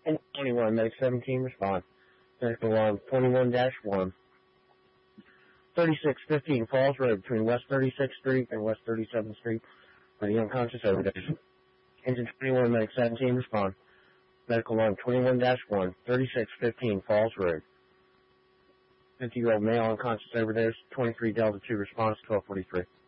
21, Medic 17, respond. Medical alarm 21-1. 3615 Falls Road between West 36th Street and West 37th Street for the unconscious overdose. Engine 21, Medic 17, respond. Medical alarm 21-1, 3615 Falls Road. 50-year-old male unconscious overdose, 23 Delta 2 response, 1243.